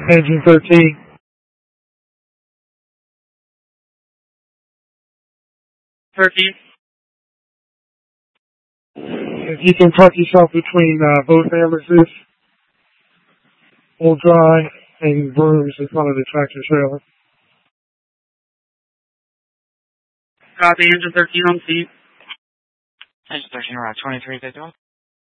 Engine 13. 13. If you can tuck yourself between both ambulances, hold dry, and brooms in front of the tractor trailer. Copy, engine 13 on scene. Engine 13, Route 23, take off.